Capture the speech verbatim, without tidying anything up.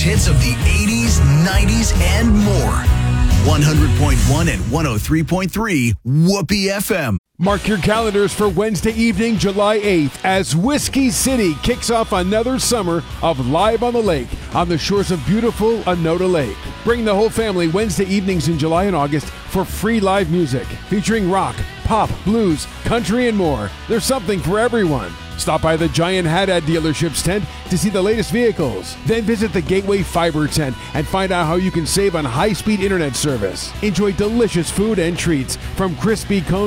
hits of the eighties, nineties, and more. one hundred point one and one oh three point three Whoopee F M. Mark your calendars for Wednesday evening, July eighth, as Whiskey City kicks off another summer of Live on the Lake on the shores of beautiful Anoda Lake. Bring the whole family Wednesday evenings in July and August for free live music featuring rock, pop, blues, country, and more. There's something for everyone. Stop by the Giant Haddad dealership's tent to see the latest vehicles. Then visit the Gateway Fiber tent and find out how you can save on high-speed internet service. Enjoy delicious food and treats from crispy cones